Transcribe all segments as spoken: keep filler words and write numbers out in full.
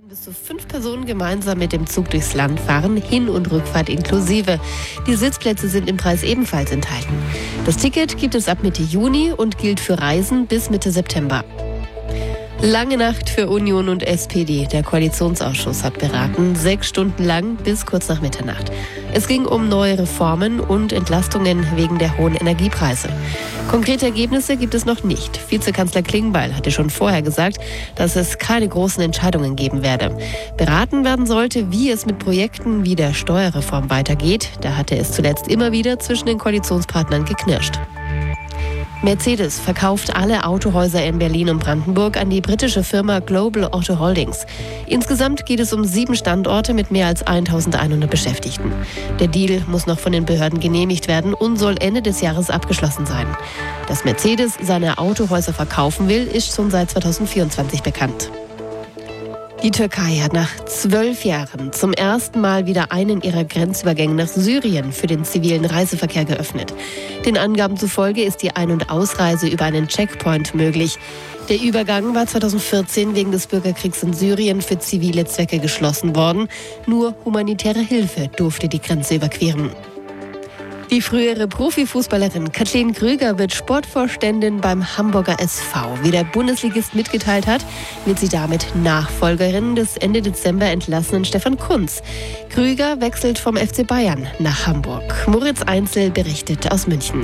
Bis zu fünf Personen gemeinsam mit dem Zug durchs Land fahren, Hin- und Rückfahrt inklusive. Die Sitzplätze sind im Preis ebenfalls enthalten. Das Ticket gibt es ab Mitte Juni und gilt für Reisen bis Mitte September. Lange Nacht für Union und S P D. Der Koalitionsausschuss hat beraten, sechs Stunden lang bis kurz nach Mitternacht. Es ging um neue Reformen und Entlastungen wegen der hohen Energiepreise. Konkrete Ergebnisse gibt es noch nicht. Vizekanzler Klingbeil hatte schon vorher gesagt, dass es keine großen Entscheidungen geben werde. Beraten werden sollte, wie es mit Projekten wie der Steuerreform weitergeht. Da hatte es zuletzt immer wieder zwischen den Koalitionspartnern geknirscht. Mercedes verkauft alle Autohäuser in Berlin und Brandenburg an die britische Firma Global Auto Holdings. Insgesamt geht es um sieben Standorte mit mehr als eintausendeinhundert Beschäftigten. Der Deal muss noch von den Behörden genehmigt werden und soll Ende des Jahres abgeschlossen sein. Dass Mercedes seine Autohäuser verkaufen will, ist schon seit zweitausendvierundzwanzig bekannt. Die Türkei hat nach zwölf Jahren zum ersten Mal wieder einen ihrer Grenzübergänge nach Syrien für den zivilen Reiseverkehr geöffnet. Den Angaben zufolge ist die Ein- und Ausreise über einen Checkpoint möglich. Der Übergang war zweitausendvierzehn wegen des Bürgerkriegs in Syrien für zivile Zwecke geschlossen worden. Nur humanitäre Hilfe durfte die Grenze überqueren. Die frühere Profifußballerin Kathleen Krüger wird Sportvorständin beim Hamburger S V. Wie der Bundesligist mitgeteilt hat, wird sie damit Nachfolgerin des Ende Dezember entlassenen Stefan Kuntz. Krüger wechselt vom F C Bayern nach Hamburg. Moritz Einzel berichtet aus München.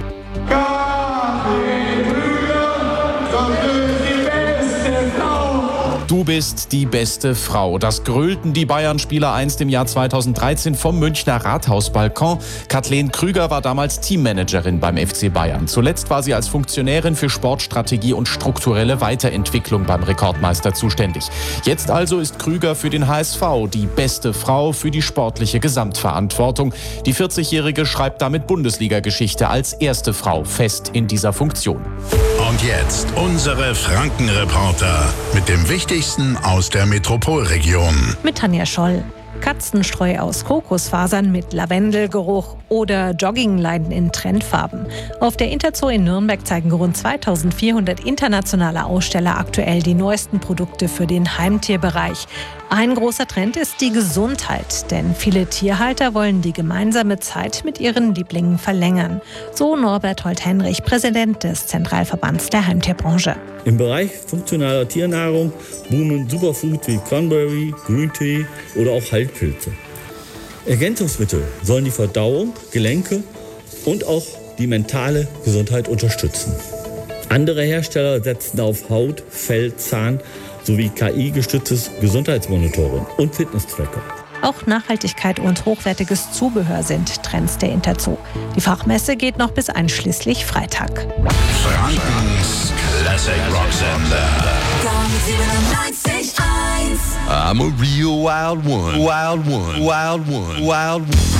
Du bist die beste Frau. Das grölten die Bayern-Spieler einst im Jahr zweitausenddreizehn vom Münchner Rathausbalkon. Kathleen Krüger war damals Teammanagerin beim F C Bayern. Zuletzt war sie als Funktionärin für Sportstrategie und strukturelle Weiterentwicklung beim Rekordmeister zuständig. Jetzt also ist Krüger für den H S V die beste Frau für die sportliche Gesamtverantwortung. Die vierzigjährige schreibt damit Bundesliga-Geschichte als erste Frau fest in dieser Funktion. Und jetzt unsere Franken-Reporter mit dem Wichtigsten aus der Metropolregion. Mit Tanja Scholl. Katzenstreu aus Kokosfasern mit Lavendelgeruch oder Joggingleinen in Trendfarben. Auf der Interzoo in Nürnberg zeigen rund zweitausendvierhundert internationale Aussteller aktuell die neuesten Produkte für den Heimtierbereich. Ein großer Trend ist die Gesundheit, denn viele Tierhalter wollen die gemeinsame Zeit mit ihren Lieblingen verlängern. So Norbert Holt-Henrich, Präsident des Zentralverbands der Heimtierbranche. Im Bereich funktionaler Tiernahrung boomen Superfood wie Cranberry, Grüntee oder auch Heilpilze. Ergänzungsmittel sollen die Verdauung, Gelenke und auch die mentale Gesundheit unterstützen. Andere Hersteller setzen auf Haut, Fell, Zahn sowie K I-gestütztes Gesundheitsmonitoring und Fitness-Tracker. Auch Nachhaltigkeit und hochwertiges Zubehör sind Trends der Interzoo. Die Fachmesse geht noch bis einschließlich Freitag. Frankens Classic Rocksender. I'm a real wild one, wild one, wild one, wild one.